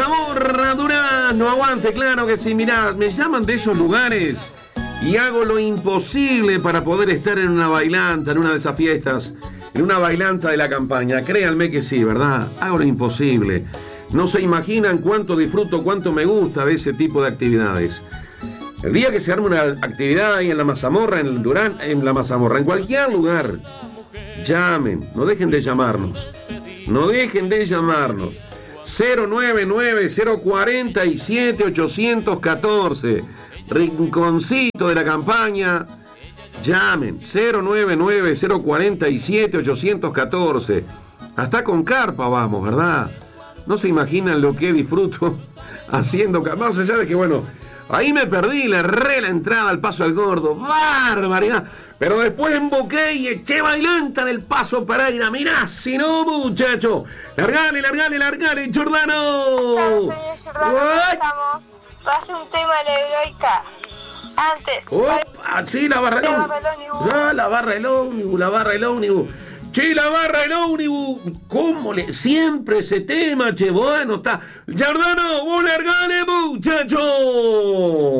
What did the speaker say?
Mazamorra, Durazno, aguante, claro que sí. Mirá, me llaman de esos lugares y hago lo imposible para poder estar en una bailanta, en una de esas fiestas, en una bailanta de la campaña. Créanme que sí, ¿verdad? Hago lo imposible. No se imaginan cuánto disfruto, cuánto me gusta de ese tipo de actividades. El día que se arme una actividad ahí en la Mazamorra, en Durán, en la Mazamorra, en cualquier lugar, llamen, no dejen de llamarnos. No dejen de llamarnos. 099-047-814. Rinconcito de la campaña. Llamen. 099-047-814. Hasta con carpa vamos, ¿verdad? No se imaginan lo que disfruto haciendo. Más allá de que, bueno, ahí me perdí, le erré la entrada al Paso al Gordo. ¡Barbaridad! Pero después emboqué y eché bailanta del Paso Pereira. Mirá, si no, muchacho. Largale, largale, largale, Giordano. Claro, señor Giordano, ¿cómo estamos? Va a ser un tema de la heroica. Antes. Opa, sí, la barra del ómnibus. Ya, la barra del ómnibus, la barra del ómnibus. Che, la barra del ómnibus. ¿Cómo le? Siempre ese tema, che. Bueno, está. Giordano, vos largale, muchacho.